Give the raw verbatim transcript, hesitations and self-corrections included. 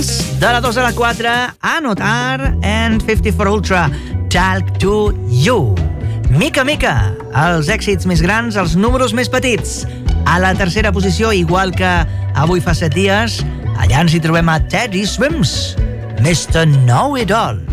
De la dos a la quatre, Anotar and fifty-four Ultra, Talk to You. Mica Mica, els èxits més grans, els números més petits. A la tercera posició, igual que avui fa set dies, allà ens hi trobem a Teddy Swims, mister Know It All.